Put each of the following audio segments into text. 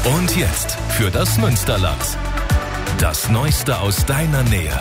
Und jetzt für das Münsterland. Das Neueste aus deiner Nähe.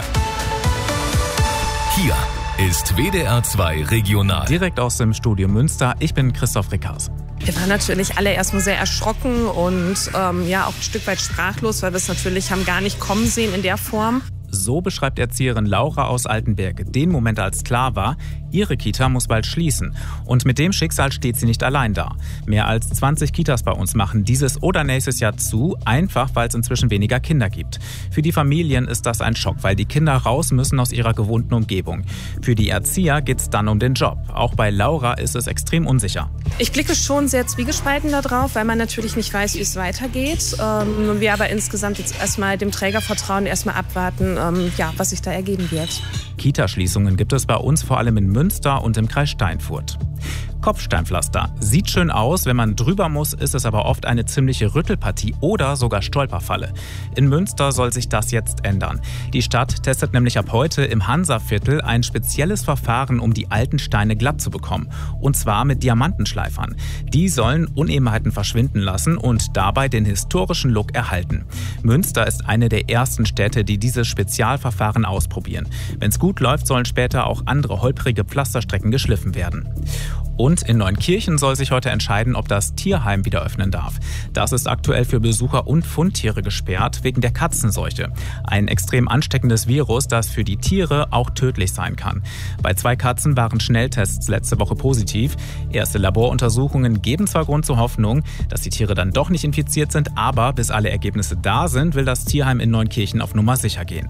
Hier ist WDR 2 Regional. Direkt aus dem Studio Münster. Ich bin Christoph Rickers. Wir waren natürlich alle erstmal sehr erschrocken und auch ein Stück weit sprachlos, weil wir es natürlich haben gar nicht kommen sehen in der Form. So beschreibt Erzieherin Laura aus Altenberge den Moment, als klar war, ihre Kita muss bald schließen. Und mit dem Schicksal steht sie nicht allein da. Mehr als 20 Kitas bei uns machen dieses oder nächstes Jahr zu, einfach weil es inzwischen weniger Kinder gibt. Für die Familien ist das ein Schock, weil die Kinder raus müssen aus ihrer gewohnten Umgebung. Für die Erzieher geht es dann um den Job. Auch bei Laura ist es extrem unsicher. Ich blicke schon sehr zwiegespalten da drauf, weil man natürlich nicht weiß, wie es weitergeht. Wir aber insgesamt jetzt erstmal dem Träger vertrauen, erstmal abwarten, was sich da ergeben wird. Kitaschließungen gibt es bei uns vor allem in Münster und im Kreis Steinfurt. Kopfsteinpflaster. Sieht schön aus, wenn man drüber muss, ist es aber oft eine ziemliche Rüttelpartie oder sogar Stolperfalle. In Münster soll sich das jetzt ändern. Die Stadt testet nämlich ab heute im Hansaviertel ein spezielles Verfahren, um die alten Steine glatt zu bekommen. Und zwar mit Diamantenschleifern. Die sollen Unebenheiten verschwinden lassen und dabei den historischen Look erhalten. Münster ist eine der ersten Städte, die dieses Spezialverfahren ausprobieren. Wenn es gut läuft, sollen später auch andere holprige Pflasterstrecken geschliffen werden. Und in Neunkirchen soll sich heute entscheiden, ob das Tierheim wieder öffnen darf. Das ist aktuell für Besucher und Fundtiere gesperrt wegen der Katzenseuche. Ein extrem ansteckendes Virus, das für die Tiere auch tödlich sein kann. Bei 2 Katzen waren Schnelltests letzte Woche positiv. Erste Laboruntersuchungen geben zwar Grund zur Hoffnung, dass die Tiere dann doch nicht infiziert sind, aber bis alle Ergebnisse da sind, will das Tierheim in Neunkirchen auf Nummer sicher gehen.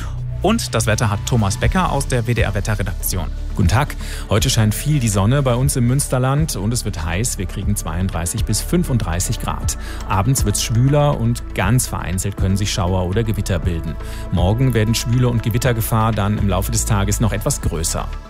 Und das Wetter hat Thomas Becker aus der WDR-Wetterredaktion. Guten Tag. Heute scheint viel die Sonne bei uns im Münsterland und es wird heiß. Wir kriegen 32 bis 35 Grad. Abends wird es schwüler und ganz vereinzelt können sich Schauer oder Gewitter bilden. Morgen werden Schwüle und Gewittergefahr dann im Laufe des Tages noch etwas größer.